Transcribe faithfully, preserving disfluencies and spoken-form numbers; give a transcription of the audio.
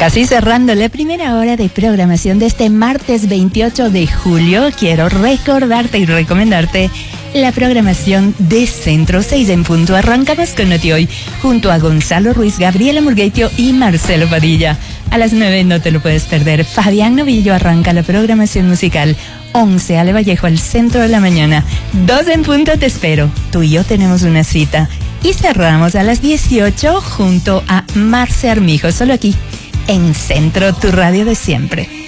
Casi cerrando la primera hora de programación de este martes veintiocho de julio, quiero recordarte y recomendarte la programación de Centro seis en punto. Arrancamos con Noti Hoy, junto a Gonzalo Ruiz, Gabriela Murgueitio y Marcelo Padilla. A las nueve no te lo puedes perder. Fabián Novillo arranca la programación musical. once, Ale Vallejo al centro de la mañana. dos en punto te espero. Tú y yo tenemos una cita. Y cerramos a las dieciocho junto a Marce Armijo, solo aquí, en Centro, tu radio de siempre.